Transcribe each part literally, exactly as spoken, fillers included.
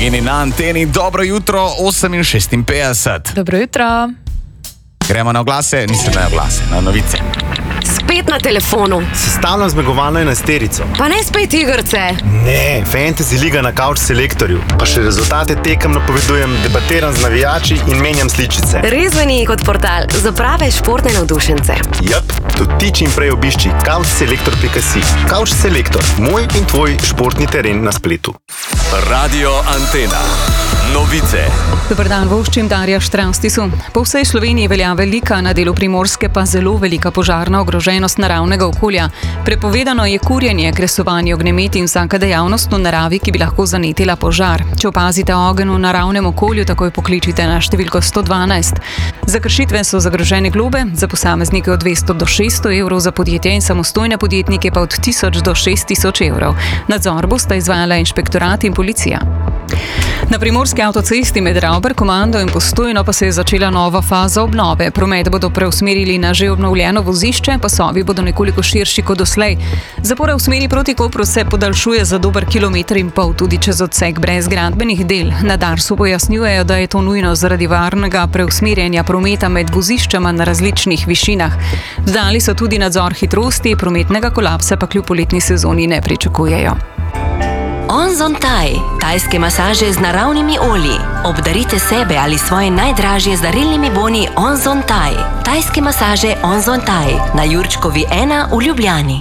Regini na anteni, dobro jutro, osem in šestinpetdeset. Dobro jutro. Gremo na oglase, nisem na oglase, na novice. Spet na telefonu. Sestavljam zmagovalno enajsterico. Pa ne spet igrice. Ne, fantasy liga na Couch Selektorju. Pa še rezultate tekem napovedujem, debatiram z navijači in menjam sličice. Res zveni kot portal za prave športne navdušence. Jap, tudi ti čim prej obišči couch selektor pika si. Couch Selektor, moj in tvoj športni teren na spletu. Radio Antena. Novice. Dobar dan, voščim Darja Štravstisu. Po vsej Sloveniji velja velika, na delu Primorske pa zelo velika požarna ogroženost naravnega okolja. Prepovedano je kurjenje, kresovanje ognjemeti in vsaka dejavnost v naravi, ki bi lahko zanetila požar. Če opazite ogenj v naravnem okolju, takoj pokličite na številko sto dvanajst. Za kršitve so zagrožene globe, za posameznike od dvesto do šeststo evrov, za podjetje in samostojne podjetnike pa od tisoč do šest tisoč evrov. Nadzor bosta izvajala inšpektorat in policija. Na primorski avtocesti med Ravber, Komando in Postojno pa se je začela nova faza obnove. Promet bodo preusmerili na že obnovljeno vozišče, pasovi bodo nekoliko širši kot doslej. Zapora v smeri proti Kopru se podaljšuje za dober kilometer in pol, tudi čez odsek brez gradbenih del. Na Darsu pojasnjujejo, da je to nujno zaradi varnega preusmerjanja prometa med voziščema na različnih višinah. Dodali so tudi nadzor hitrosti, prometnega kolapsa pa kljub poletni sezoni ne pričakujejo. Onzon Thai, tajske masaže z naravnimi olji. Obdarite sebe ali svoje najdražje z darilnimi boni Onzon Thai. Tajske masaže Onzon Thai na Jurčkovi ena v Ljubljani.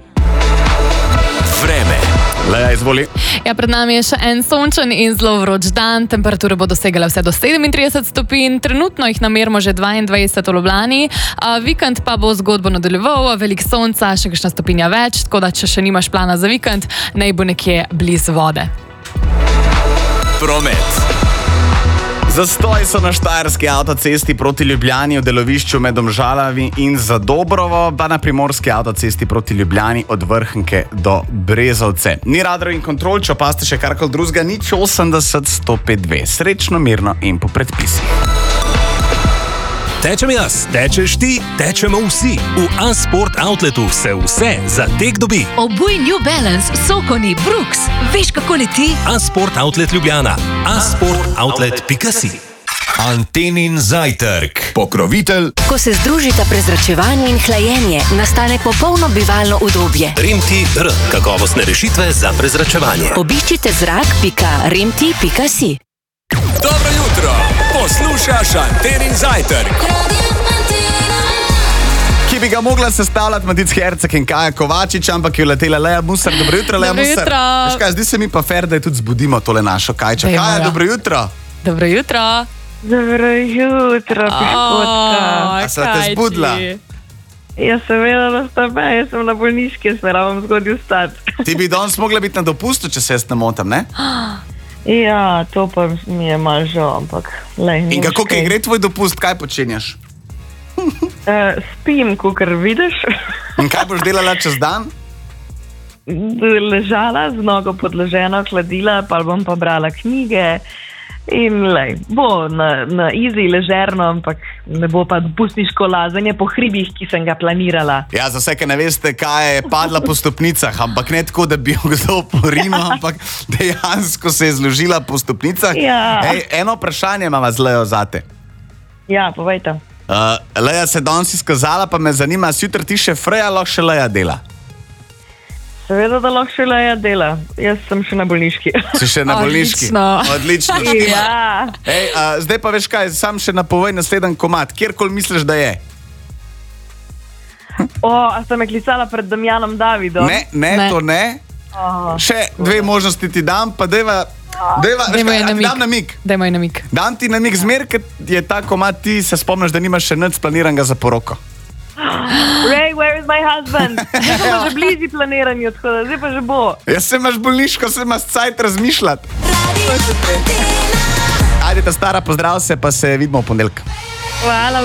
Vreme. Leja, izvoli. Ja, pred nami je še en sončen in zelo vroč dan. Temperature bodo segale vse do sedemintrideset stopinj, trenutno jih namerimo že dvaindvajset v Ljubljani. A, vikend pa bo zgodbo nadaljeval, velik sonca, še kakšna stopinja več, tako da če še nimaš plana za vikend, naj bo nekje blizu vode. Promet. Zastoj so na štajerski avtocesti proti Ljubljani v delovišču med Domžalami in Zadobrovo, pa na primorski avtocesti proti Ljubljani od Vrhnke do Brezovce. Ni radarjev in kontrol, če opazite še karkoli drugega, nič osemdeset sto pet dve. Srečno, mirno in po predpisih. Tečem jaz, tečeš ti, tečemo vsi. V A-Sport Outletu se vse za tek dobi. Obuj New Balance, Sokoni, Brooks. Veš, kako leti? A-Sport Outlet Ljubljana. a sport outlet pika si. Antenin zajtrk. Pokrovitelj. Ko se združita prezračevanje in hlajenje, nastane popolno bivalno udobje. Remti R, kakovostne rešitve za prezračevanje. Obiščite zrak pika remti pika si. Dobro jutro. Poslušaš Antenin zajtrk. Ki bi ga mogla sestavljati Matic Herceg in Kaja Kovačič, ampak je letela Leja Musar. Dobro jutro, Leja Dobro Musar. jutro. Veš kaj, zdi se mi pa fair, da je tudi zbudimo tole našo Kajča. Dajmo, Kaja, ja. dobro jutro. Dobro jutro. Dobro jutro, piškotka. A sva te zbudila? Jaz sem vedela, da sta me, jaz sem na bolniški, jaz me rabam zgodil stati. Ti bi danes mogla biti na dopustu, če se jaz ne motam, ne? Ja, to pa mi je malo žal, ampak lej. In kako kaj gre tvoj dopust, kaj počenjaš? Uh, spim, kakor vidiš. In kaj boš delala čez dan? Ležala, z nogo podloženo, hladila, pa bom pa brala knjige. In lej, bo na, na easy, ležerno, ampak ne bo pa dopustniško lazenje po hribih, ki sem ga planirala. Ja, za vse, ki ne veste, kaj je padla po stopnicah, ampak ne tako, da bi jo kdo porinil, ampak dejansko se je zložila po stopnicah. Ja. Ej, eno vprašanje imam z Lejo zate. Ja, povejte. Uh, Leja se danes izkazala, pa me zanima, si jutri ti še Freja, lahko še Leja dela? Seveda, da lahko še Leja dela. Jaz sem še na bolniški. Si še na bolniški? Odlično. Odlično. štima. Ja. Ej, uh, zdaj pa veš kaj, sam še napovej naslednji komad, kjerkoli misliš, da je. O, a ste me klicala pred Damjanom Davidom? Ne, ne, Ne. to ne. Oh. Še dve možnosti ti dam, pa deva, deva, veš Dajmo kaj, ji a ti namig. dam namig. Dajmo ji namig. Dam ti namig zmer, ker je ta komad, ti se spomniš, da nimaš še nič planiranega za poroko. Ray, where is my husband? Zdaj pa že blizu planiranju, tako da zdaj pa že bo. Jaz se imaš bolniško, se imaš cajt razmišljati. Ajde, ta stara, pozdrav se, pa se vidimo v ponedeljek. Hvala.